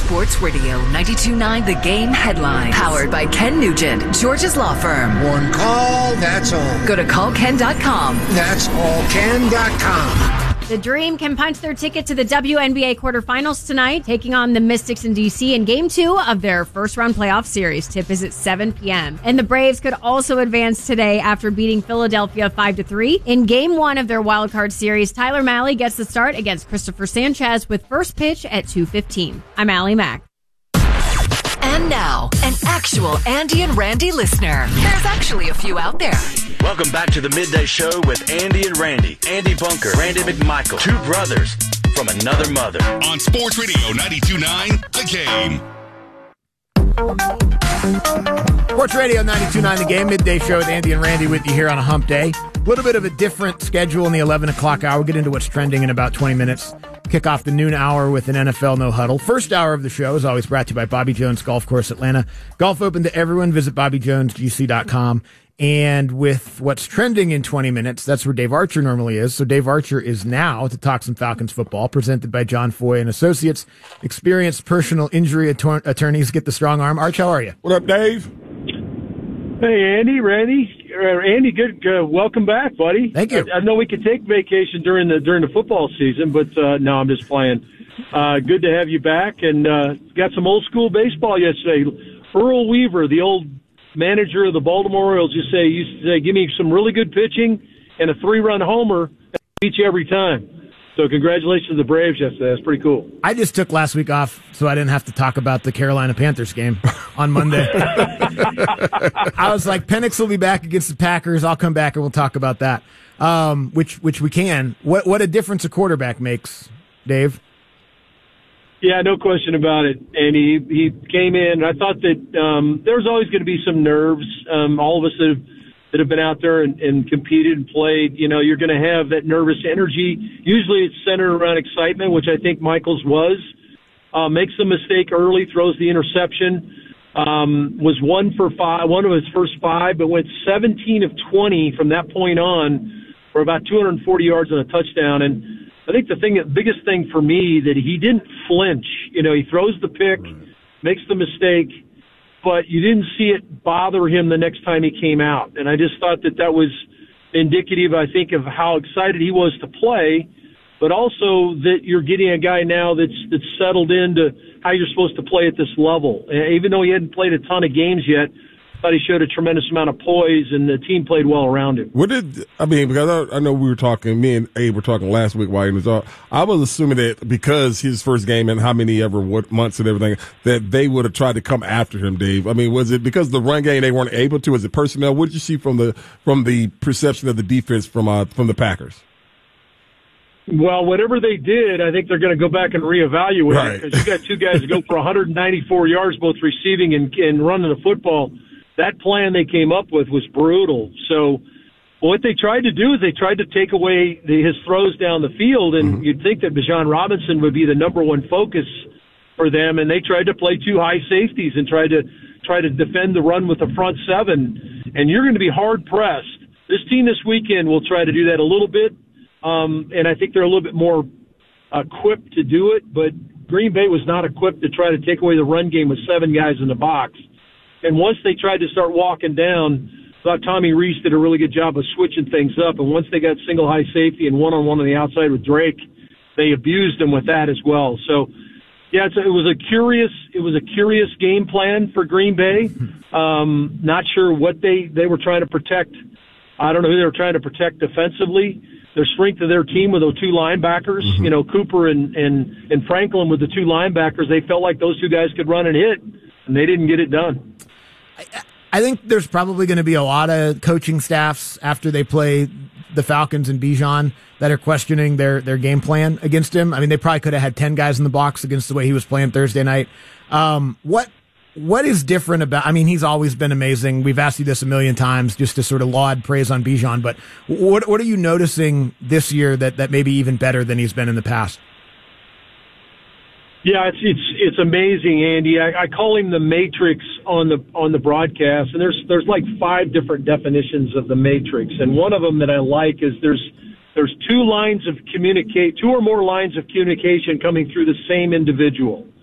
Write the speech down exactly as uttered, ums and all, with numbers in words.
Sports Radio ninety-two point nine The Game headline. Powered by Ken Nugent, George's Law Firm. One call, that's all. Go to call ken dot com. That's all ken dot com. The Dream can punch their ticket to the W N B A quarterfinals tonight, taking on the Mystics in D C in Game two of their first-round playoff series. Tip is at seven p.m. And the Braves could also advance today after beating Philadelphia five to three. In Game one of their wildcard series, Tyler Mahle gets the start against Christopher Sanchez with first pitch at two fifteen. I'm Allie Mack. And now, an actual Andy and Randy listener. There's actually a few out there. Welcome back to the Midday Show with Andy and Randy. Andy Bunker, Randy McMichael, two brothers from another mother. On Sports Radio ninety-two point nine, The Game. Sports Radio ninety-two point nine The Game, Midday Show with Andy and Randy with you here on a hump day. A little bit of a different schedule in the eleven o'clock hour. We'll get into what's trending in about twenty minutes. Kick off the noon hour with an N F L No Huddle. First hour of the show is always brought to you by Bobby Jones Golf Course Atlanta. Golf open to everyone. Visit bobby jones g c dot com. And with what's trending in twenty minutes, that's where Dave Archer normally is. So Dave Archer is now to talk some Falcons football, presented by John Foy and Associates. Experienced personal injury attor- attorneys get the strong arm. Arch, how are you? What up, Dave? Hey, Andy, Randy. Uh, Andy, good. Uh, welcome back, buddy. Thank you. I, I know we could take vacation during the during the football season, but uh, no, I'm just playing. Uh, good to have you back, and uh, got some old school baseball yesterday. Earl Weaver, the old manager of the Baltimore Orioles, used to say, used to say, "Give me some really good pitching and a three-run homer, and I'll beat you every time." So congratulations to the Braves yesterday. That's pretty cool. I just took last week off so I didn't have to talk about the Carolina Panthers game on Monday. I was like, Penix will be back against the Packers. I'll come back and we'll talk about that, um, which which we can. What what a difference a quarterback makes, Dave. Yeah, no question about it. And he, he came in. I thought that um, there was always going to be some nerves. Um, all of us that have that have been out there and, and competed and played, you know, you're going to have that nervous energy. Usually it's centered around excitement, which I think Michael's was. Uh, makes the mistake early, throws the interception, um, was one for five, one of his first five, but went seventeen of twenty from that point on for about two hundred forty yards and a touchdown. And I think the thing, the biggest thing for me, that he didn't flinch. You know, he throws the pick, makes the mistake, but you didn't see it bother him the next time he came out. And I just thought that that was indicative, I think, of how excited he was to play, but also that you're getting a guy now that's that's settled into how you're supposed to play at this level. And even though he hadn't played a ton of games yet, I thought he showed a tremendous amount of poise, and the team played well around him. What did I mean? Because I, I know we were talking, me and Abe were talking last week while he was on. I was assuming that because his first game and how many ever what months and everything, that they would have tried to come after him, Dave. I mean, was it because the run game they weren't able to? Was it personnel? What did you see from the from the perception of the defense from uh, from the Packers? Well, whatever they did, I think they're going to go back and reevaluate right. it, because you got two guys that go for one hundred ninety-four yards, both receiving and, and running the football. That plan they came up with was brutal. So what they tried to do is they tried to take away the, his throws down the field, and mm-hmm. you'd think that Bijan Robinson would be the number one focus for them, and they tried to play two high safeties and tried to try to defend the run with the front seven. And you're going to be hard-pressed. This team this weekend will try to do that a little bit, um, and I think they're a little bit more equipped to do it, but Green Bay was not equipped to try to take away the run game with seven guys in the box. And once they tried to start walking down, I thought Tommy Reese did a really good job of switching things up. And once they got single high safety and one-on-one on the outside with Drake, they abused him with that as well. So, yeah, it's a, it was a curious it was a curious game plan for Green Bay. Um, not sure what they, they were trying to protect. I don't know who they were trying to protect defensively. The strength of their team with those two linebackers, mm-hmm. you know, Cooper and, and, and Franklin with the two linebackers, they felt like those two guys could run and hit, and they didn't get it done. I think there's probably going to be a lot of coaching staffs after they play the Falcons and Bijan that are questioning their, their game plan against him. I mean, they probably could have had ten guys in the box against the way he was playing Thursday night. Um, what what is different about? I mean, he's always been amazing. We've asked you this a million times just to sort of laud praise on Bijan, but what what are you noticing this year that, that may be even better than he's been in the past? Yeah, it's it's it's amazing, Andy. I, I call him the Matrix on the on the broadcast, and there's there's like five different definitions of the Matrix, and one of them that I like is there's there's two lines of communicate, two or more lines of communication coming through the same individual.